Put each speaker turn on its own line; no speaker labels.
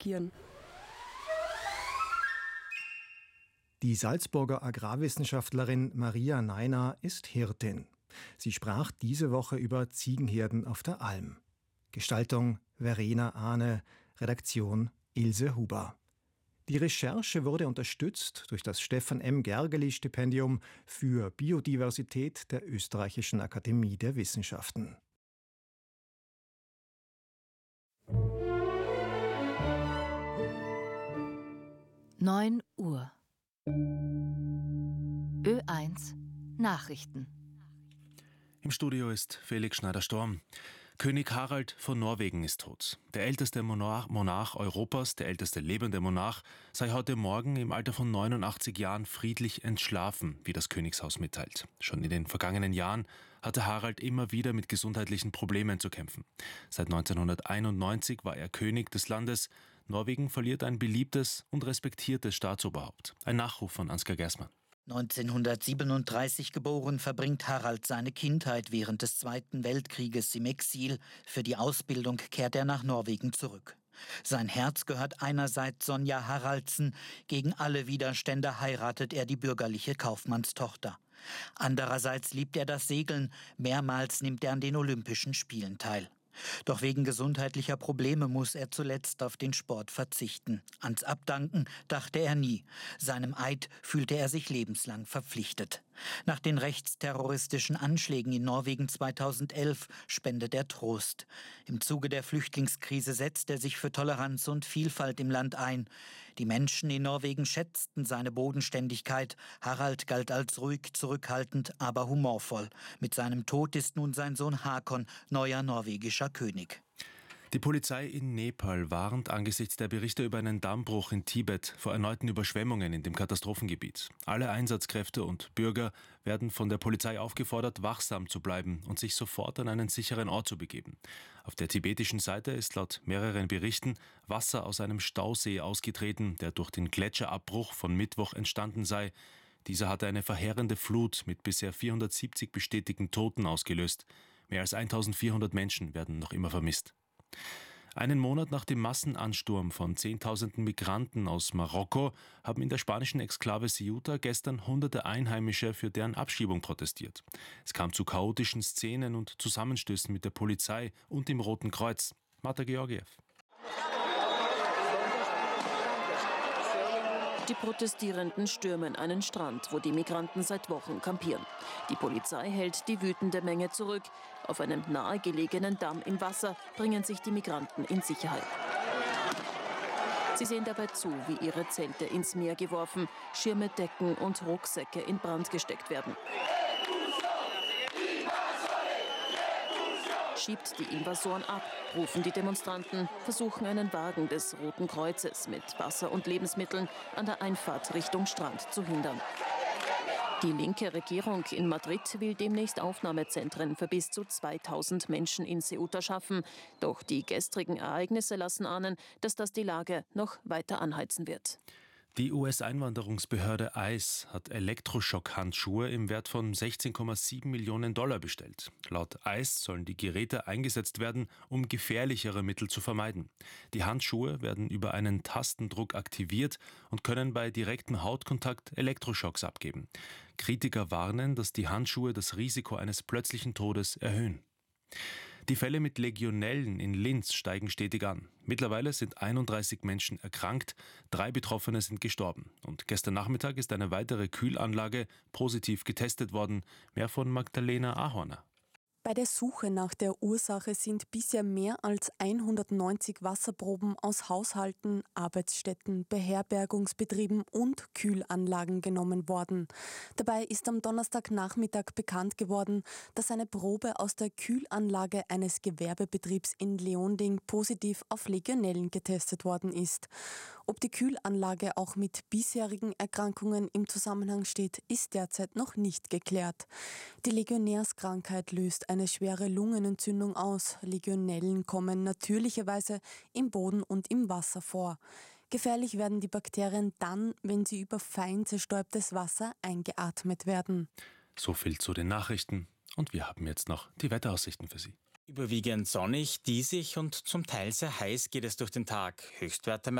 agieren.
Die Salzburger Agrarwissenschaftlerin Maria Neiner ist Hirtin. Sie sprach diese Woche über Ziegenherden auf der Alm. Gestaltung Verena Ahne, Redaktion Ilse Huber. Die Recherche wurde unterstützt durch das Stefan M. Gergely-Stipendium für Biodiversität der Österreichischen Akademie der Wissenschaften.
Neun Uhr. Ö1 Nachrichten.
Im Studio ist Felix Schneider-Storm. König Harald von Norwegen ist tot. Der älteste Monarch Europas, der älteste lebende Monarch, sei heute Morgen im Alter von 89 Jahren friedlich entschlafen, wie das Königshaus mitteilt. Schon in den vergangenen Jahren hatte Harald immer wieder mit gesundheitlichen Problemen zu kämpfen. Seit 1991 war er König des Landes. Norwegen verliert ein beliebtes und respektiertes Staatsoberhaupt. Ein Nachruf von Ansgar Gersmann.
1937 geboren, verbringt Harald seine Kindheit während des Zweiten Weltkrieges im Exil. Für die Ausbildung kehrt er nach Norwegen zurück. Sein Herz gehört einerseits Sonja Haraldsen. Gegen alle Widerstände heiratet er die bürgerliche Kaufmannstochter. Andererseits liebt er das Segeln. Mehrmals nimmt er an den Olympischen Spielen teil. Doch wegen gesundheitlicher Probleme muss er zuletzt auf den Sport verzichten. Ans Abdanken dachte er nie. Seinem Eid fühlte er sich lebenslang verpflichtet. Nach den rechtsterroristischen Anschlägen in Norwegen 2011 spendet er Trost. Im Zuge der Flüchtlingskrise setzt er sich für Toleranz und Vielfalt im Land ein. Die Menschen in Norwegen schätzten seine Bodenständigkeit. Harald galt als ruhig, zurückhaltend, aber humorvoll. Mit seinem Tod ist nun sein Sohn Hakon neuer norwegischer König.
Die Polizei in Nepal warnt angesichts der Berichte über einen Dammbruch in Tibet vor erneuten Überschwemmungen in dem Katastrophengebiet. Alle Einsatzkräfte und Bürger werden von der Polizei aufgefordert, wachsam zu bleiben und sich sofort an einen sicheren Ort zu begeben. Auf der tibetischen Seite ist laut mehreren Berichten Wasser aus einem Stausee ausgetreten, der durch den Gletscherabbruch von Mittwoch entstanden sei. Dieser hatte eine verheerende Flut mit bisher 470 bestätigten Toten ausgelöst. Mehr als 1400 Menschen werden noch immer vermisst. Einen Monat nach dem Massenansturm von Zehntausenden Migranten aus Marokko haben in der spanischen Exklave Ceuta gestern hunderte Einheimische für deren Abschiebung protestiert. Es kam zu chaotischen Szenen und Zusammenstößen mit der Polizei und dem Roten Kreuz. Marta Georgiev.
Die Protestierenden stürmen einen Strand, wo die Migranten seit Wochen kampieren. Die Polizei hält die wütende Menge zurück. Auf einem nahegelegenen Damm im Wasser bringen sich die Migranten in Sicherheit. Sie sehen dabei zu, wie ihre Zelte ins Meer geworfen, Schirme, Decken und Rucksäcke in Brand gesteckt werden. Schiebt die Invasoren ab, rufen die Demonstranten, versuchen einen Wagen des Roten Kreuzes mit Wasser und Lebensmitteln an der Einfahrt Richtung Strand zu hindern. Die linke Regierung in Madrid will demnächst Aufnahmezentren für bis zu 2000 Menschen in Ceuta schaffen. Doch die gestrigen Ereignisse lassen ahnen, dass das die Lage noch weiter anheizen wird.
Die US-Einwanderungsbehörde ICE hat Elektroschock-Handschuhe im Wert von 16,7 Millionen Dollar bestellt. Laut ICE sollen die Geräte eingesetzt werden, um gefährlichere Mittel zu vermeiden. Die Handschuhe werden über einen Tastendruck aktiviert und können bei direktem Hautkontakt Elektroschocks abgeben. Kritiker warnen, dass die Handschuhe das Risiko eines plötzlichen Todes erhöhen. Die Fälle mit Legionellen in Linz steigen stetig an. Mittlerweile sind 31 Menschen erkrankt, 3 Betroffene sind gestorben. Und gestern Nachmittag ist eine weitere Kühlanlage positiv getestet worden. Mehr von Magdalena Ahorner.
Bei der Suche nach der Ursache sind bisher mehr als 190 Wasserproben aus Haushalten, Arbeitsstätten, Beherbergungsbetrieben und Kühlanlagen genommen worden. Dabei ist am Donnerstagnachmittag bekannt geworden, dass eine Probe aus der Kühlanlage eines Gewerbebetriebs in Leonding positiv auf Legionellen getestet worden ist. Ob die Kühlanlage auch mit bisherigen Erkrankungen im Zusammenhang steht, ist derzeit noch nicht geklärt. Die Legionärskrankheit löst eine schwere Lungenentzündung aus. Legionellen kommen natürlicherweise im Boden und im Wasser vor. Gefährlich werden die Bakterien dann, wenn sie über fein zerstäubtes Wasser eingeatmet werden.
So viel zu den Nachrichten. Und wir haben jetzt noch die Wetteraussichten für Sie.
Überwiegend sonnig, diesig und zum Teil sehr heiß geht es durch den Tag. Höchstwerte